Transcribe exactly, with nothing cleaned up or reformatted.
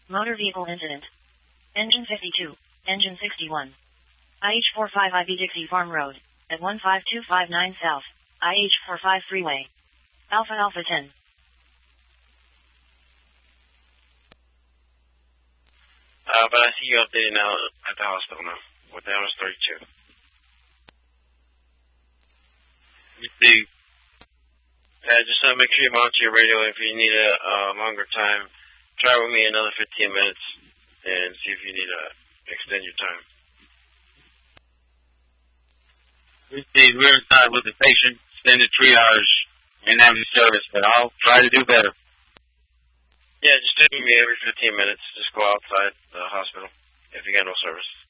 Motor vehicle incident. Engine fifty-two. Engine sixty-one. I H forty-five I B Dixie Farm Road. At one five two five nine South. I H forty-five Freeway. Alpha Alpha ten. Uh, but I see you updated now at the hospital now. With the L S thirty-two. You see. Yeah, just uh, make sure you monitor your radio. If you need a uh, longer time, try with me another fifteen minutes and see if you need to extend your time. We see we're inside with the patient, extended triage, and having service, but I'll try to do better. Yeah, just do me every fifteen minutes. Just go outside the hospital if you got no service.